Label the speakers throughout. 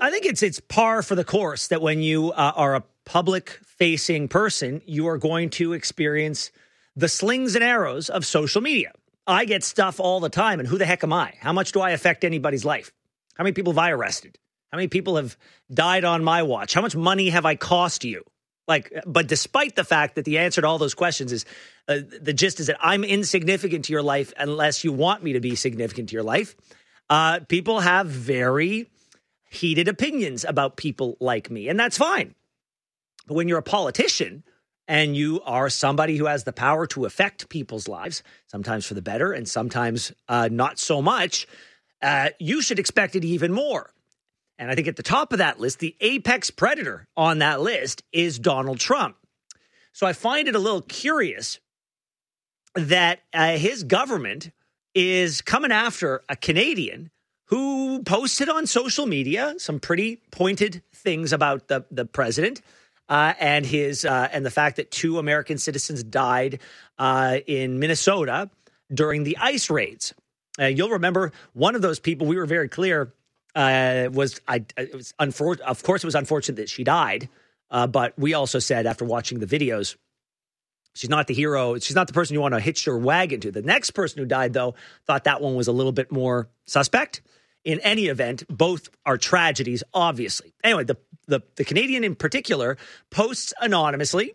Speaker 1: I think it's par for the course that when you are a public-facing person, you are going to experience the slings and arrows of social media. I get stuff all the time, and who the heck am I? How much do I affect anybody's life? How many people have I arrested? How many people have died on my watch? How much money have I cost you? But despite the fact that the answer to all those questions is, the gist is that I'm insignificant to your life unless you want me to be significant to your life. People have very heated opinions about people like me, and that's fine. But when you're a politician and you are somebody who has the power to affect people's lives, sometimes for the better and sometimes not so much, you should expect it even more. And I think at the top of that list, the apex predator on that list is Donald Trump. So I find it a little curious that his government is coming after a Canadian who posted on social media some pretty pointed things about the president and the fact that 2 American citizens died in Minnesota during the ICE raids. You'll remember one of those people, we were very clear, it was unfortunate that she died. But we also said after watching the videos, she's not the hero. She's not the person you want to hitch your wagon to. The next person who died, though, thought that one was a little bit more suspect. In any event, both are tragedies, obviously. Anyway, the Canadian in particular posts anonymously,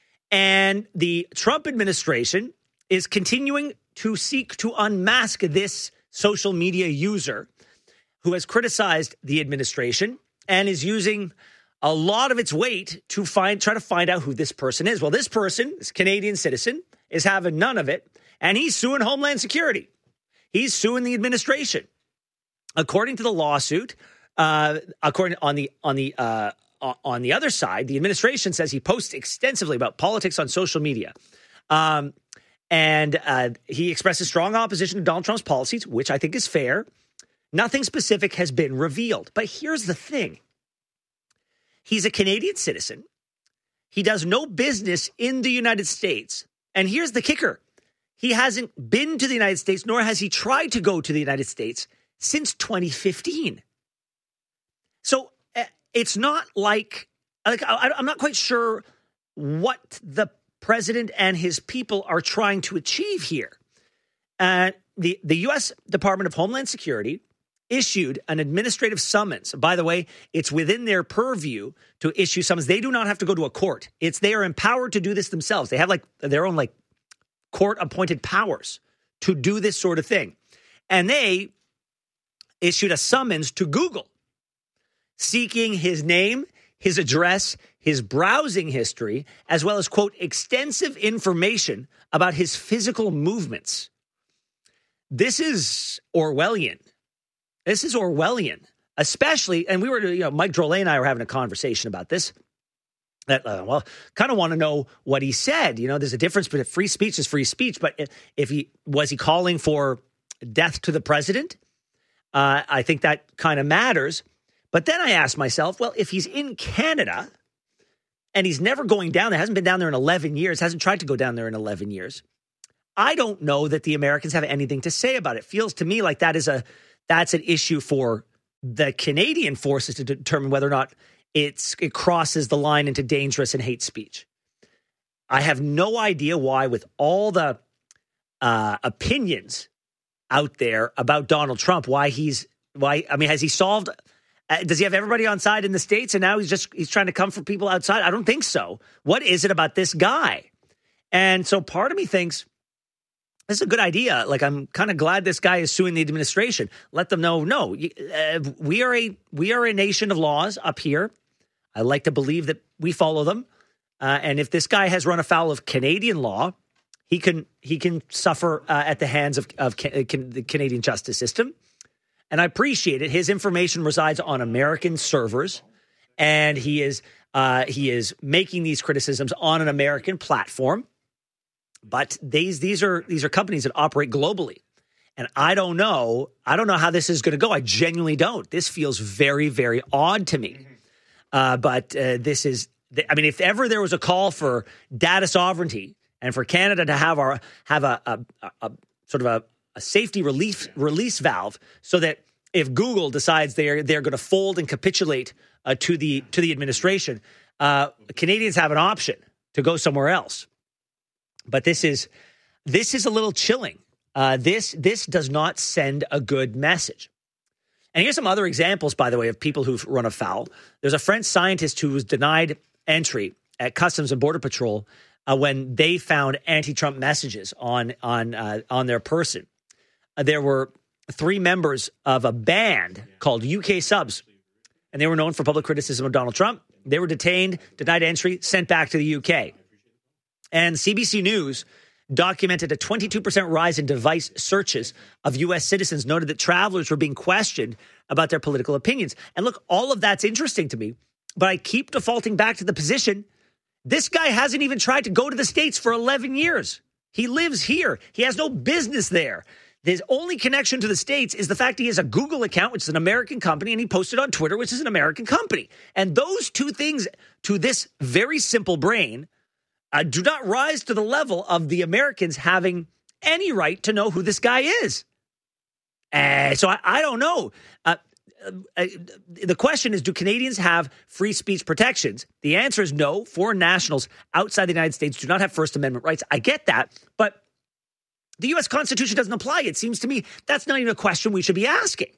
Speaker 1: and the Trump administration is continuing to seek to unmask this social media user who has criticized the administration and is using a lot of its weight to try to find out who this person is. Well, this person, this Canadian citizen, is having none of it, and he's suing Homeland Security. He's suing the administration. According to the lawsuit, on the other side, the administration says he posts extensively about politics on social media. And he expresses strong opposition to Donald Trump's policies, which I think is fair. Nothing specific has been revealed. But here's the thing. He's a Canadian citizen. He does no business in the United States. And here's the kicker. He hasn't been to the United States, nor has he tried to go to the United States since 2015. So it's not like I'm not quite sure what the president and his people are trying to achieve here. The U.S. Department of Homeland Security issued an administrative summons. By the way, it's within their purview to issue summons. They do not have to go to a court. They are empowered to do this themselves. They have their own court-appointed powers to do this sort of thing. And they issued a summons to Google seeking his name, his address, his browsing history, as well as, quote, extensive information about his physical movements. This is Orwellian. This is Orwellian, especially, and we were, Mike Drolet and I were having a conversation about this. Kind of want to know what he said. There's a difference, but free speech is free speech. But if he calling for death to the president, I think that kind of matters. But then I asked myself, well, if he's in Canada and he's never going down there, hasn't been down there in 11 years, hasn't tried to go down there in 11 years, I don't know that the Americans have anything to say about it. It feels to me like that's an issue for the Canadian forces to determine whether or not it crosses the line into dangerous and hate speech. I have no idea why, with all the opinions out there about Donald Trump, has he solved? Does he have everybody on side in the States, and now he's trying to come for people outside? I don't think so. What is it about this guy? And so part of me thinks this is a good idea. I'm kind of glad this guy is suing the administration. Let them know, no, we are a nation of laws up here. I like to believe that we follow them. And if this guy has run afoul of Canadian law, he can suffer at the hands of the Canadian justice system. And I appreciate it. His information resides on American servers, and he is making these criticisms on an American platform. But these are companies that operate globally, and I don't know how this is going to go. I genuinely don't. This feels very, very odd to me. But this is, if ever there was a call for data sovereignty and for Canada to have a sort of a safety release valve so that if Google decides they're going to fold and capitulate to the administration, Canadians have an option to go somewhere else. But this is a little chilling. This does not send a good message. And here's some other examples, by the way, of people who've run afoul. There's a French scientist who was denied entry at Customs and Border Patrol when they found anti-Trump messages on their person. There were 3 members of a band called UK Subs, and they were known for public criticism of Donald Trump. They were detained, denied entry, sent back to the UK. And CBC News documented a 22% rise in device searches of U.S. citizens, noted that travelers were being questioned about their political opinions. And look, all of that's interesting to me, but I keep defaulting back to the position. This guy hasn't even tried to go to the States for 11 years. He lives here. He has no business there. His only connection to the States is the fact he has a Google account, which is an American company, and he posted on Twitter, which is an American company. And those two things, to this very simple brain, do not rise to the level of the Americans having any right to know who this guy is. So I don't know. The question is, do Canadians have free speech protections? The answer is no. Foreign nationals outside the United States do not have First Amendment rights. I get that, but the U.S. Constitution doesn't apply. It seems to me that's not even a question we should be asking.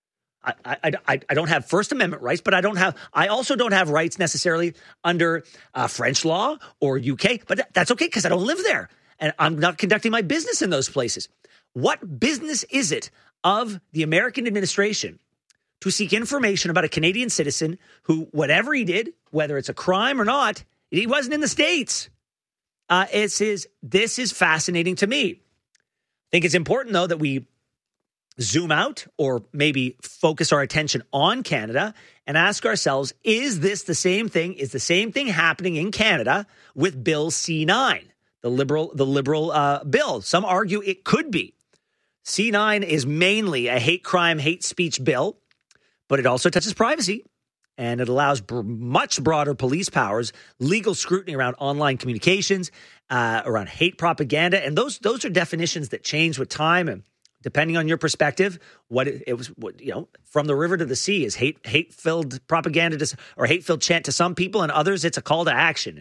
Speaker 1: I don't have First Amendment rights, but I also don't have rights necessarily under French law or UK, but that's okay because I don't live there and I'm not conducting my business in those places. What business is it of the American administration to seek information about a Canadian citizen who, whatever he did, whether it's a crime or not, he wasn't in the States? This is fascinating to me. I think it's important, though, that we zoom out or maybe focus our attention on Canada and ask ourselves, is this the same thing? Is the same thing happening in Canada with Bill C9, the liberal bill? Some argue it could be. C9 is mainly a hate crime, hate speech bill, but it also touches privacy and it allows much broader police powers, legal scrutiny around online communications, around hate propaganda. And those are definitions that change with time. And depending on your perspective, from the river to the sea is hate-filled propaganda or hate-filled chant to some people, and others it's a call to action.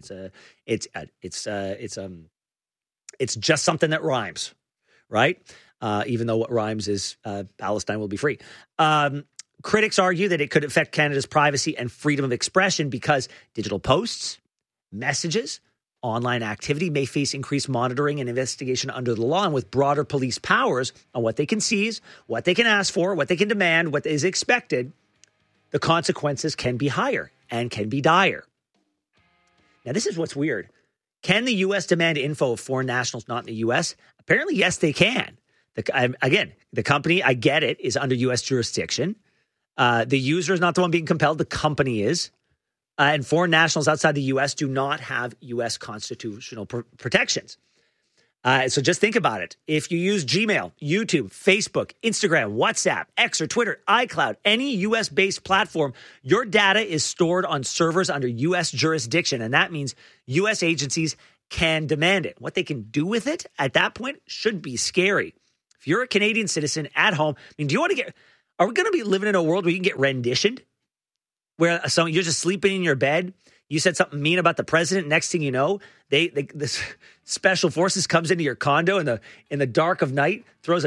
Speaker 1: It's just something that rhymes, right? Even though what rhymes is Palestine will be free. Critics argue that it could affect Canada's privacy and freedom of expression because digital posts, messages, online activity may face increased monitoring and investigation under the law, and with broader police powers on what they can seize, what they can ask for, what they can demand, what is expected, the consequences can be higher and can be dire. Now, this is what's weird. Can the U.S. demand info of foreign nationals not in the U.S.? Apparently, yes, they can. The company, I get it, is under U.S. jurisdiction. The user is not the one being compelled. The company is. And foreign nationals outside the U.S. do not have U.S. constitutional protections. So just think about it. If you use Gmail, YouTube, Facebook, Instagram, WhatsApp, X or Twitter, iCloud, any U.S.-based platform, your data is stored on servers under U.S. jurisdiction. And that means U.S. agencies can demand it. What they can do with it at that point should be scary. If you're a Canadian citizen at home, are we going to be living in a world where you can get renditioned? Where you're just sleeping in your bed, you said something mean about the president. Next thing you know, the special forces comes into your condo in the dark of night, throws a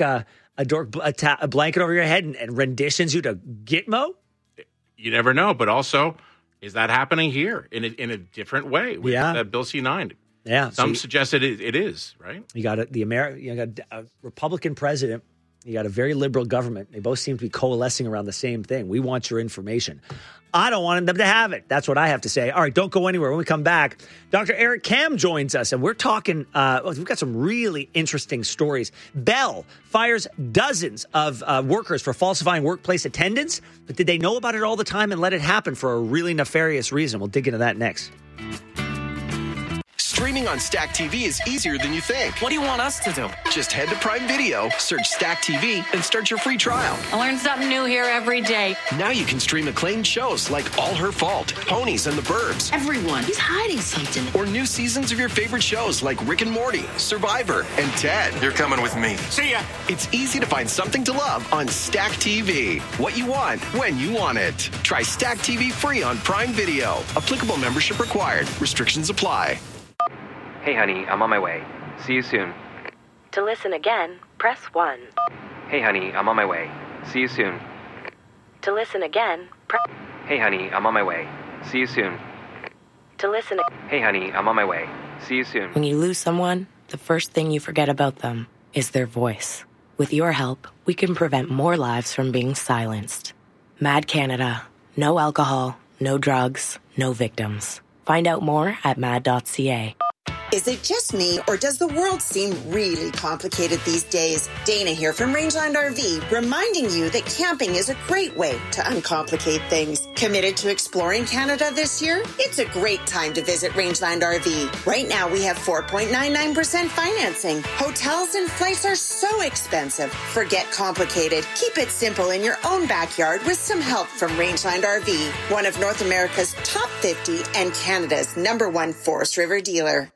Speaker 1: blanket over your head and renditions you to Gitmo.
Speaker 2: You never know, but also, is that happening here in a different way with Bill C9?
Speaker 1: Yeah,
Speaker 2: some suggest it is, right?
Speaker 1: You got a Republican president. You got a very liberal government. They both seem to be coalescing around the same thing. We want your information. I don't want them to have it. That's what I have to say. All right, don't go anywhere. When we come back, Dr. Eric Kam joins us, and we're talking, we've got some really interesting stories. Bell fires dozens of workers for falsifying workplace attendance, but did they know about it all the time and let it happen for a really nefarious reason? We'll dig into that next.
Speaker 3: Streaming on Stack TV is easier than you think.
Speaker 4: What do you want us to do?
Speaker 3: Just head to Prime Video, search Stack TV, and start your free trial.
Speaker 5: I learn something new here every day.
Speaker 3: Now you can stream acclaimed shows like All Her Fault, Ponies, and the Burbs.
Speaker 5: Everyone is hiding something.
Speaker 3: Or new seasons of your favorite shows like Rick and Morty, Survivor, and Ted.
Speaker 6: You're coming with me.
Speaker 4: See ya.
Speaker 3: It's easy to find something to love on Stack TV. What you want, when you want it. Try Stack TV free on Prime Video. Applicable membership required. Restrictions apply.
Speaker 7: Hey, honey, I'm on my way. See you soon.
Speaker 8: To listen again, press 1.
Speaker 7: Hey, honey, I'm on my way. See you soon.
Speaker 8: To listen again, press...
Speaker 7: Hey, honey, I'm on my way. See you soon.
Speaker 8: To listen...
Speaker 7: Hey, honey, I'm on my way. See you soon.
Speaker 8: When you lose someone, the first thing you forget about them is their voice. With your help, we can prevent more lives from being silenced. Mad Canada. No alcohol, no drugs, no victims. Find out more at mad.ca.
Speaker 9: Is it just me, or does the world seem really complicated these days? Dana here from Rangeland RV, reminding you that camping is a great way to uncomplicate things. Committed to exploring Canada this year? It's a great time to visit Rangeland RV. Right now, we have 4.99% financing. Hotels and flights are so expensive. Forget complicated. Keep it simple in your own backyard with some help from Rangeland RV, one of North America's top 50 and Canada's #1 Forest River dealer.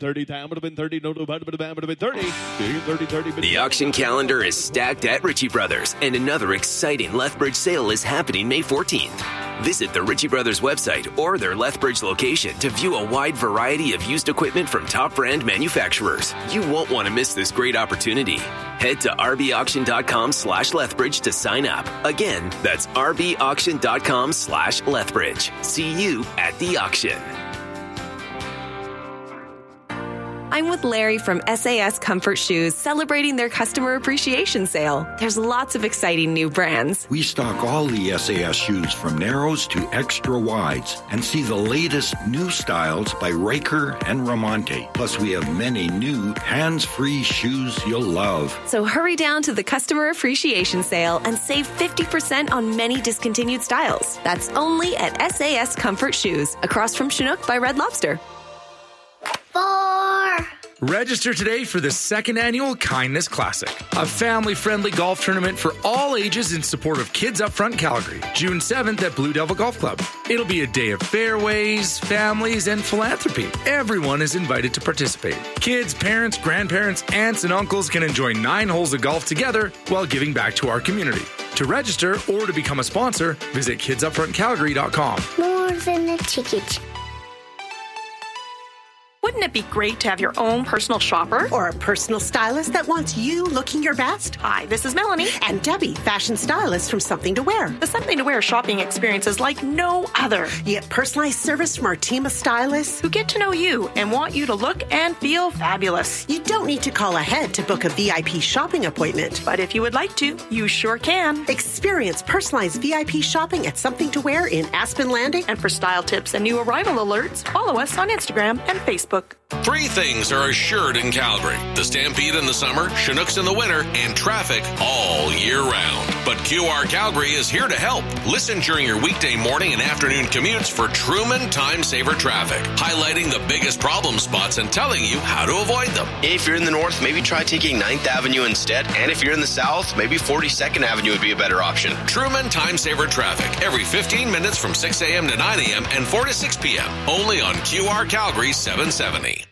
Speaker 10: The auction calendar is stacked at Ritchie Brothers, and another exciting Lethbridge sale is happening May 14th. Visit the Ritchie Brothers website or their Lethbridge location to view a wide variety of used equipment from top brand manufacturers. You won't want to miss this great opportunity. Head to rbauction.com/Lethbridge to sign up. Again, that's rbauction.com/Lethbridge. See you at the auction.
Speaker 11: I'm with Larry from SAS Comfort Shoes, celebrating their customer appreciation sale. There's lots of exciting new brands.
Speaker 12: We stock all the SAS shoes from narrows to extra wides and see the latest new styles by Riker and Ramonte. Plus, we have many new hands-free shoes you'll love.
Speaker 11: So hurry down to the customer appreciation sale and save 50% on many discontinued styles. That's only at SAS Comfort Shoes, across from Chinook by Red Lobster.
Speaker 13: 4. Register today for the second annual Kindness Classic, a family-friendly golf tournament for all ages in support of Kids Up Front Calgary, June 7th at Blue Devil Golf Club. It'll be a day of fairways, families, and philanthropy. Everyone is invited to participate. Kids, parents, grandparents, aunts, and uncles can enjoy 9 holes of golf together while giving back to our community. To register or to become a sponsor, visit kidsupfrontcalgary.com.
Speaker 14: More than a ticket.
Speaker 15: Wouldn't it be great to have your own personal shopper?
Speaker 16: Or a personal stylist that wants you looking your best?
Speaker 15: Hi, this is Melanie.
Speaker 16: And Debbie, fashion stylist from Something to Wear.
Speaker 15: The Something to Wear shopping experience is like no other.
Speaker 16: You get personalized service from our team of stylists
Speaker 15: who get to know you and want you to look and feel fabulous.
Speaker 16: You don't need to call ahead to book a VIP shopping appointment.
Speaker 15: But if you would like to, you sure can.
Speaker 16: Experience personalized VIP shopping at Something to Wear in Aspen Landing.
Speaker 15: And for style tips and new arrival alerts, follow us on Instagram and Facebook.
Speaker 17: 3 things are assured in Calgary: the Stampede in the summer, Chinooks in the winter, and traffic all year round. But QR Calgary is here to help. Listen during your weekday morning and afternoon commutes for Truman Time Saver Traffic, highlighting the biggest problem spots and telling you how to avoid them.
Speaker 18: If you're in the north, maybe try taking 9th Avenue instead. And if you're in the south, maybe 42nd Avenue would be a better option.
Speaker 17: Truman Time Saver Traffic, every 15 minutes from 6 a.m. to 9 a.m. and 4 to 6 p.m. Only on QR Calgary 770.